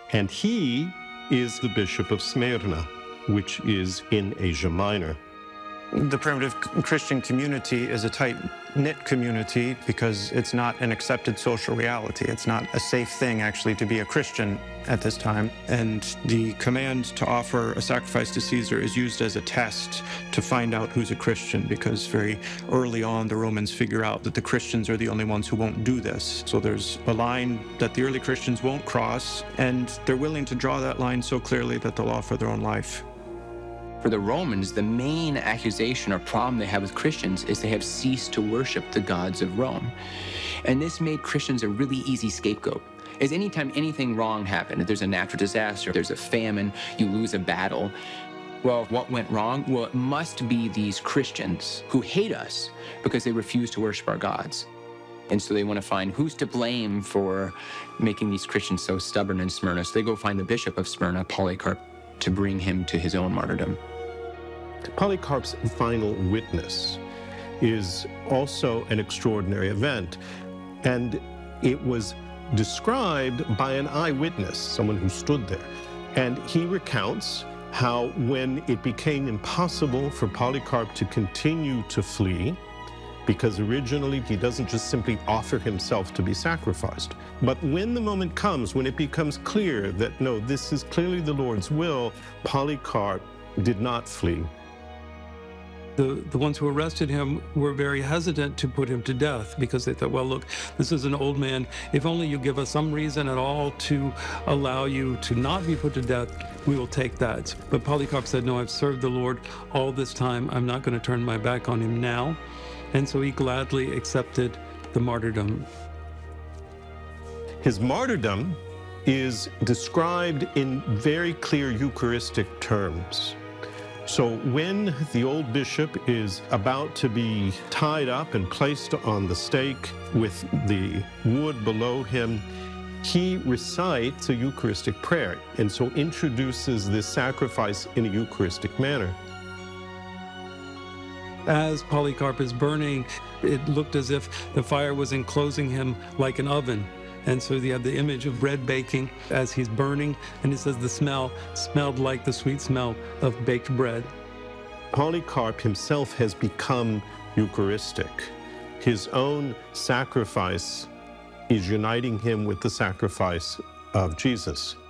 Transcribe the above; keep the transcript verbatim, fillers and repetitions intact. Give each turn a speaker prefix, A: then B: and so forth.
A: And he is the Bishop of Smyrna, which is in Asia Minor.
B: The primitive Christian community is a tight-knit community because it's not an accepted social reality. It's not a safe thing, actually, to be a Christian at this time. And the command to offer a sacrifice to Caesar is used as a test to find out who's a Christian, because very early on, the Romans figure out that the Christians are the only ones who won't do this. So there's a line that the early Christians won't cross, and they're willing to draw that line so clearly that they'll offer their own life.
C: For the Romans, the main accusation or problem they have with Christians is they have ceased to worship the gods of Rome. And this made Christians a really easy scapegoat. As anytime anything wrong happened, if there's a natural disaster, there's a famine, you lose a battle, well, what went wrong? Well, it must be these Christians who hate us because they refuse to worship our gods. And so they want to find who's to blame for making these Christians so stubborn in Smyrna. So they go find the bishop of Smyrna, Polycarp, to bring him to his own martyrdom.
A: Polycarp's final witness is also an extraordinary event, and it was described by an eyewitness, someone who stood there. And he recounts how when it became impossible for Polycarp to continue to flee, because originally he doesn't just simply offer himself to be sacrificed, but when the moment comes, when it becomes clear that, no, this is clearly the Lord's will, Polycarp did not flee.
D: The, the ones who arrested him were very hesitant to put him to death because they thought, well, look, this is an old man. If only you give us some reason at all to allow you to not be put to death, we will take that. But Polycarp said, no, I've served the Lord all this time. I'm not going to turn my back on him now. And so he gladly accepted the martyrdom.
A: His martyrdom is described in very clear Eucharistic terms. So when the old bishop is about to be tied up and placed on the stake with the wood below him, he recites a Eucharistic prayer, and so introduces this sacrifice in a Eucharistic manner.
D: As Polycarp is burning, it looked as if the fire was enclosing him like an oven. And so you have the image of bread baking as he's burning, and it says the smell smelled like the sweet smell of baked bread.
A: Polycarp himself has become Eucharistic. His own sacrifice is uniting him with the sacrifice of Jesus.